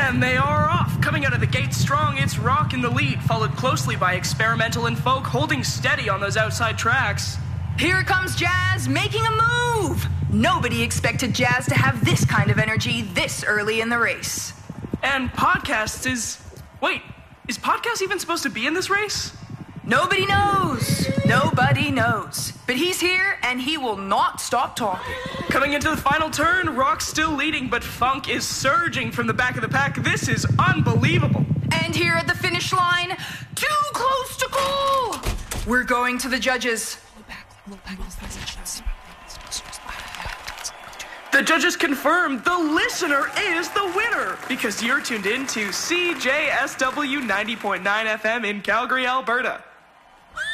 And they are off. Coming out of the gate strong, it's Rock in the lead, followed closely by Experimental and Folk holding steady on those outside tracks. Here comes Jazz making a move. Nobody expected Jazz to have this kind of energy this early in the race. And Podcast is... Wait, is Podcast even supposed to be in this race? Nobody knows. Nobody knows. But he's here, and he will not stop talking. Coming into the final turn, Rock's still leading, but Funk is surging from the back of the pack. This is unbelievable. And here at the finish line, too close to goal. We're going to the judges. The judges confirm the listener is the winner because you're tuned in to CJSW 90.9 FM in Calgary, Alberta.